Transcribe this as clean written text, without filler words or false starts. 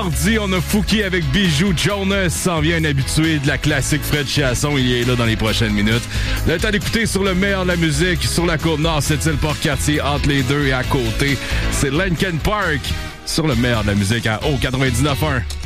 Mardi, on a Fouki avec Bijou. Jonas s'en vient un habitué de la classique Fred Chasson. Il est là dans les prochaines minutes. Le temps d'écouter sur le meilleur de la musique sur la Côte-Nord, Sept-Îles-Port-Cartier, entre les deux et à côté. C'est Linkin Park sur le meilleur de la musique à O99.1.